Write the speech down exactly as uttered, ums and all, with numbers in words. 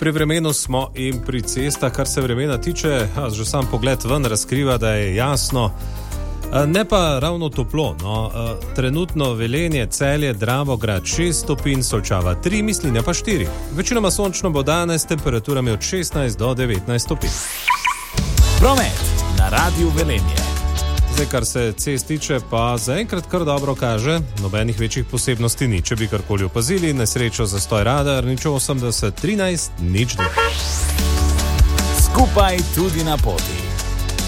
Pri vremenu smo in pri cestah, kar se vremena tiče, že sam pogled ven razkriva, da je jasno. Ne pa ravno toplo, no. Trenutno Velenje, Celje, Dravograd šest stopinj, Solčava tri, Mislinja pa štiri. Večinoma sončno bo danes s temperaturami od šestnajst do devetnajst stopinj. Promet na Radiu Velenje. Zdaj, kar se cest tiče, pa zaenkrat kar dobro kaže, nobenih večjih posebnosti ni. Če bi karkoli opazili, nesrečo zastoj radar, nič osemdeset trinajst, nič dve. Skupaj tudi na poti.